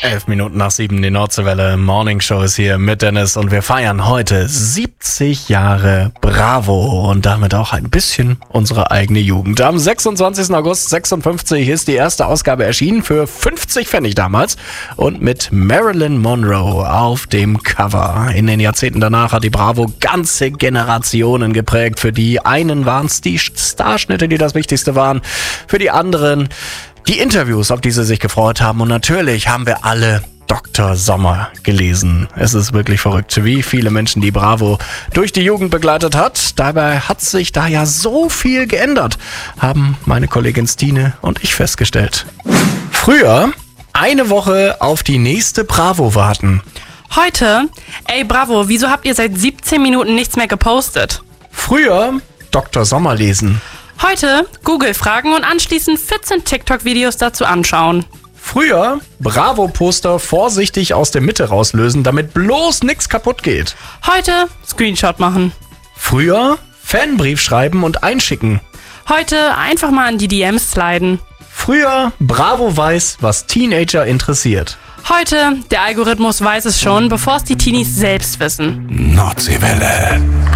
11:07, die Nordseewelle Morning Show ist hier mit Dennis und wir feiern heute 70 Jahre Bravo und damit auch ein bisschen unsere eigene Jugend. Am 26. August 56 ist die erste Ausgabe erschienen für 50 Pfennig damals und mit Marilyn Monroe auf dem Cover. In den Jahrzehnten danach hat die Bravo ganze Generationen geprägt. Für die einen waren es die Starschnitte, die das Wichtigste waren, für die anderen die Interviews, auf die sie sich gefreut haben. Und natürlich haben wir alle Dr. Sommer gelesen. Es ist wirklich verrückt, wie viele Menschen die Bravo durch die Jugend begleitet hat. Dabei hat sich da ja so viel geändert, haben meine Kollegin Stine und ich festgestellt. Früher eine Woche auf die nächste Bravo warten. Heute, ey Bravo, wieso habt ihr seit 17 Minuten nichts mehr gepostet? Früher Dr. Sommer lesen. Heute Google fragen und anschließend 14 TikTok-Videos dazu anschauen. Früher Bravo-Poster vorsichtig aus der Mitte rauslösen, damit bloß nichts kaputt geht. Heute Screenshot machen. Früher Fanbrief schreiben und einschicken. Heute einfach mal an die DMs sliden. Früher Bravo weiß, was Teenager interessiert. Heute, der Algorithmus weiß es schon, bevor es die Teenies selbst wissen. Nordseewelle.